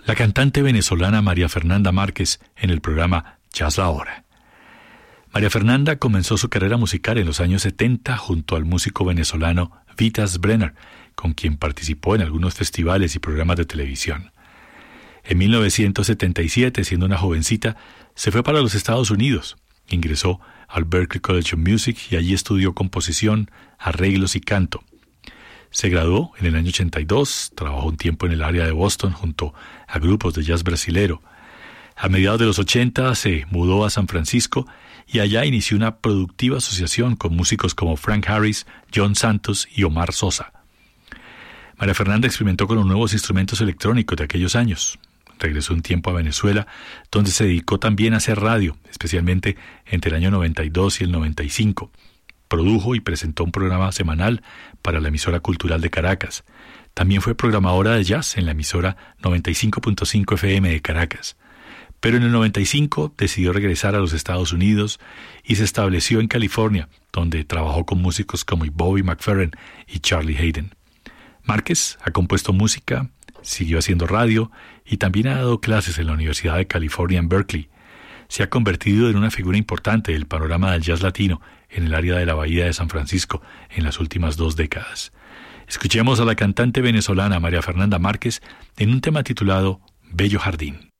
La cantante venezolana María Fernanda Márquez en el programa Jazz La Hora. María Fernanda comenzó su carrera musical en los años 70 junto al músico venezolano Vitas Brenner, con quien participó en algunos festivales y programas de televisión. En 1977, siendo una jovencita, se fue para los Estados Unidos. Ingresó al Berklee College of Music y allí estudió composición, arreglos y canto. Se graduó en el año 82, trabajó un tiempo en el área de Boston junto a grupos de jazz brasilero. A mediados de los 80 se mudó a San Francisco y allá inició una productiva asociación con músicos como Frank Harris, John Santos y Omar Sosa. María Fernanda experimentó con los nuevos instrumentos electrónicos de aquellos años. Regresó un tiempo a Venezuela, donde se dedicó también a hacer radio, especialmente entre el año 92 y el 95. Produjo y presentó un programa semanal para la emisora cultural de Caracas. También fue programadora de jazz en la emisora 95.5 FM de Caracas. Pero en el 95 decidió regresar a los Estados Unidos y se estableció en California, donde trabajó con músicos como Bobby McFerrin y Charlie Haydn. Márquez ha compuesto música, siguió haciendo radio y también ha dado clases en la Universidad de California en Berkeley. Se ha convertido en una figura importante del panorama del jazz latino en el área de la Bahía de San Francisco en las últimas 2 décadas. Escuchemos a la cantante venezolana María Fernanda Márquez en un tema titulado Bello Jardín.